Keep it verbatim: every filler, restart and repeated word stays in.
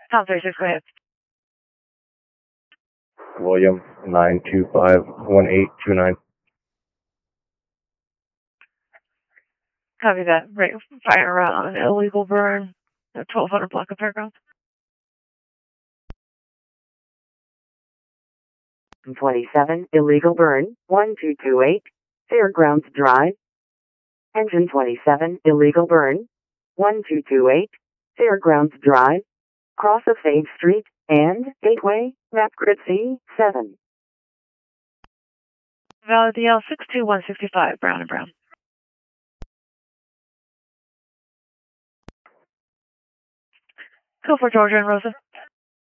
Tom thirty-six, go ahead. William, nine two five one eight two nine. Copy that. Right, fire around an illegal burn. twelve hundred block of Fairgrounds. twenty-seven, illegal burn, one two two eight, Fairgrounds Drive. Engine twenty-seven, illegal burn, one two two eight, Fairgrounds Drive, cross of Sage Street, and Gateway, map grid C seven. Valid D L six two one six five, Brown and Brown. Go for Georgia and Rosa.